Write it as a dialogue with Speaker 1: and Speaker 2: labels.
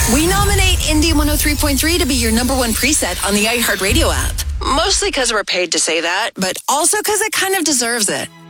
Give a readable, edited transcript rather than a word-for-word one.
Speaker 1: We nominate Indie 103.3 to be your number one preset on the iHeartRadio app. Mostly because we're paid to say that, but also because it kind of deserves it.